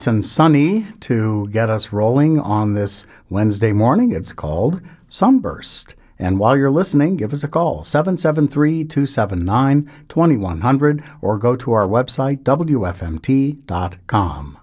And sunny to get us rolling on this Wednesday morning. It's called Sunburst. And while you're listening, give us a call, 773-279-2100, or go to our website, wfmt.com.